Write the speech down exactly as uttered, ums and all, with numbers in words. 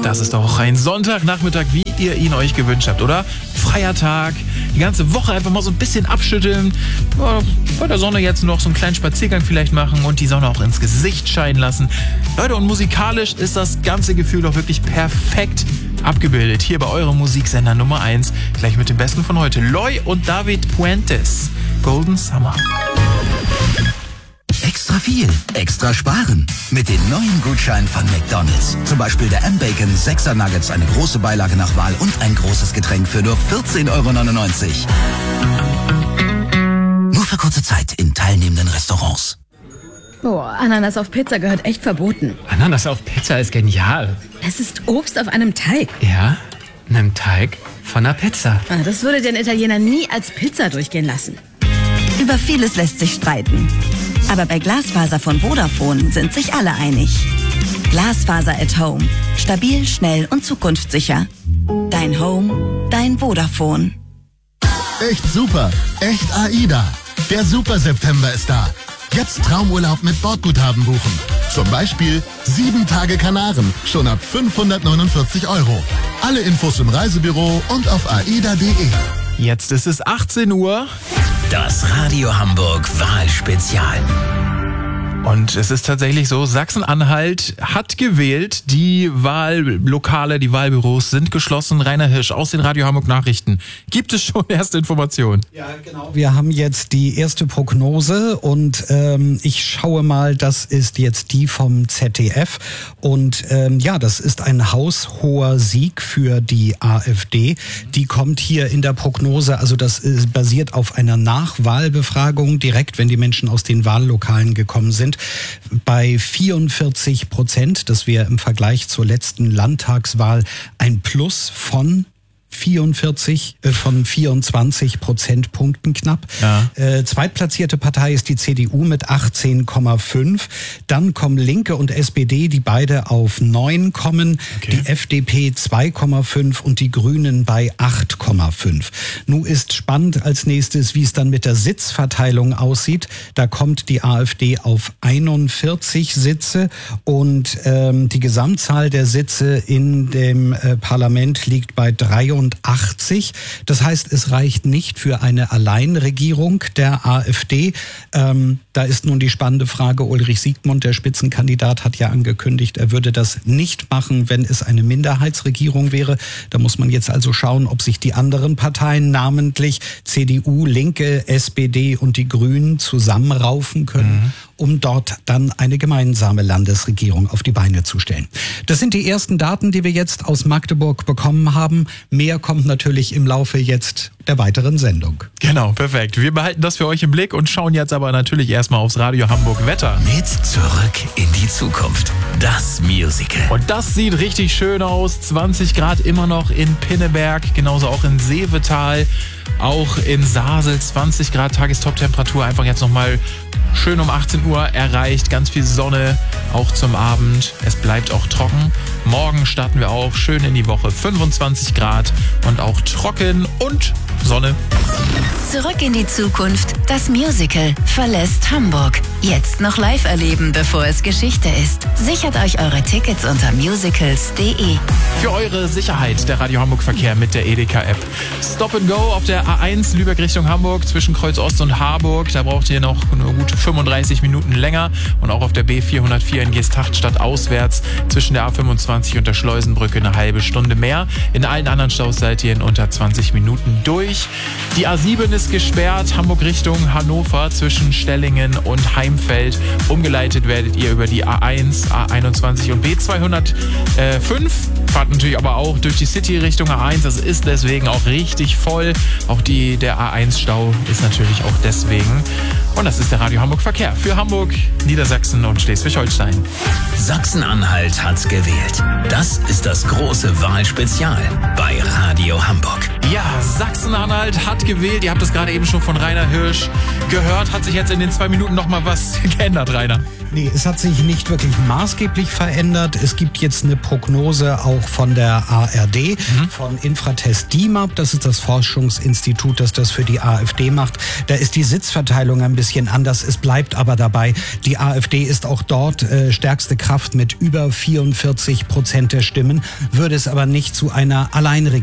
Das ist doch ein Sonntagnachmittag, wie ihr ihn euch gewünscht habt, oder? Freier Tag, die ganze Woche einfach mal so ein bisschen abschütteln, ja, bei der Sonne jetzt noch so einen kleinen Spaziergang vielleicht machen und die Sonne auch ins Gesicht scheinen lassen. Leute, und musikalisch ist das ganze Gefühl doch wirklich perfekt abgebildet. Hier bei eurem Musiksender Nummer eins, gleich mit dem Besten von heute. Loy und David Puentes, Golden Summer. Extra viel, extra sparen. Mit den neuen Gutscheinen von McDonald's. Zum Beispiel der M-Bacon sechser Nuggets, eine große Beilage nach Wahl und ein großes Getränk für nur vierzehn Euro neunundneunzig. Nur für kurze Zeit in teilnehmenden Restaurants. Boah, Ananas auf Pizza gehört echt verboten. Ananas auf Pizza ist genial. Es ist Obst auf einem Teig. Ja, einem Teig von einer Pizza. Ah, das würde den Italiener nie als Pizza durchgehen lassen. Über vieles lässt sich streiten. Aber bei Glasfaser von Vodafone sind sich alle einig. Glasfaser at Home. Stabil, schnell und zukunftssicher. Dein Home, dein Vodafone. Echt super, echt AIDA. Der Super September ist da. Jetzt Traumurlaub mit Bordguthaben buchen. Zum Beispiel sieben Tage Kanaren, schon ab fünfhundertneunundvierzig Euro. Alle Infos im Reisebüro und auf aida punkt de. Jetzt ist es achtzehn Uhr. Das Radio Hamburg Wahlspezial. Und es ist tatsächlich so, Sachsen-Anhalt hat gewählt, die Wahllokale, die Wahlbüros sind geschlossen. Rainer Hirsch aus den Radio Hamburg Nachrichten. Gibt es schon erste Informationen? Ja, genau. Wir haben jetzt die erste Prognose und ähm, ich schaue mal, das ist jetzt die vom Z D F. Und ähm, ja, das ist ein haushoher Sieg für die AfD. Die kommt hier in der Prognose, also das ist basiert auf einer Nachwahlbefragung, direkt wenn die Menschen aus den Wahllokalen gekommen sind, bei vierundvierzig Prozent. Das wäre im Vergleich zur letzten Landtagswahl ein Plus von vierundvierzig äh, von vierundzwanzig Prozentpunkten knapp. Ja. Äh, zweitplatzierte Partei ist die C D U mit achtzehn Komma fünf. Dann kommen Linke und S P D, die beide auf neun kommen. Okay. Die F D P zwei Komma fünf und die Grünen bei acht Komma fünf. Nun ist spannend als nächstes, wie es dann mit der Sitzverteilung aussieht. Da kommt die AfD auf einundvierzig Sitze und ähm, die Gesamtzahl der Sitze in dem äh, Parlament liegt bei dreiundachtzig. Das heißt, es reicht nicht für eine Alleinregierung der AfD. Ähm, da ist nun die spannende Frage, Ulrich Siegmund, der Spitzenkandidat, hat ja angekündigt, er würde das nicht machen, wenn es eine Minderheitsregierung wäre. Da muss man jetzt also schauen, ob sich die anderen Parteien, namentlich C D U, Linke, S P D und die Grünen zusammenraufen können, mhm. um dort dann eine gemeinsame Landesregierung auf die Beine zu stellen. Das sind die ersten Daten, die wir jetzt aus Magdeburg bekommen haben. Mehr kommt natürlich im Laufe jetzt der weiteren Sendung. Genau, perfekt. Wir behalten das für euch im Blick und schauen jetzt aber natürlich erstmal aufs Radio Hamburg Wetter. Mit Zurück in die Zukunft. Das Musical. Und das sieht richtig schön aus. zwanzig Grad immer noch in Pinneberg, genauso auch in Seevetal, auch in Sasel zwanzig Grad Tagestop-Temperatur. Einfach jetzt nochmal schön um achtzehn Uhr erreicht. Ganz viel Sonne, auch zum Abend. Es bleibt auch trocken. Morgen starten wir auch schön in die Woche. fünfundzwanzig Grad und auch trocken und Sonne. Zurück in die Zukunft. Das Musical verlässt Hamburg. Jetzt noch live erleben, bevor es Geschichte ist. Sichert euch eure Tickets unter musicals punkt de. Für eure Sicherheit der Radio Hamburg Verkehr mit der Edeka-App. Stop and Go auf der A eins Lübeck Richtung Hamburg zwischen Kreuz Ost und Harburg. Da braucht ihr noch eine gute fünfunddreißig Minuten länger. Und auch auf der B vierhundertvier in Geesthacht auswärts zwischen der A fünfundzwanzig und der Schleusenbrücke eine halbe Stunde mehr. In allen anderen Staus seid ihr in unter zwanzig Minuten durch. Die A sieben ist gesperrt, Hamburg Richtung Hannover zwischen Stellingen und Heimfeld. Umgeleitet werdet ihr über die A eins, A einundzwanzig und B zweihundertfünf. Fahrt natürlich aber auch durch die City Richtung A eins. Das ist deswegen auch richtig voll. Auch die, der A eins Stau ist natürlich auch deswegen. Und das ist der Radio Hamburg Verkehr für Hamburg, Niedersachsen und Schleswig-Holstein. Sachsen-Anhalt hat gewählt. Das ist das große Wahlspezial bei Radio Hamburg. Ja, Sachsen-Anhalt hat gewählt. Ihr habt das gerade eben schon von Rainer Hirsch gehört. Hat sich jetzt in den zwei Minuten nochmal was geändert, Rainer? Nee, es hat sich nicht wirklich maßgeblich verändert. Es gibt jetzt eine Prognose auch von der A R D, mhm. von Infratest D I M A P. Das ist das Forschungsinstitut, das das für die AfD macht. Da ist die Sitzverteilung ein bisschen anders. Es bleibt aber dabei, die AfD ist auch dort äh, stärkste Kraft mit über vierundvierzig Prozent der Stimmen, würde es aber nicht zu einer Alleinregierung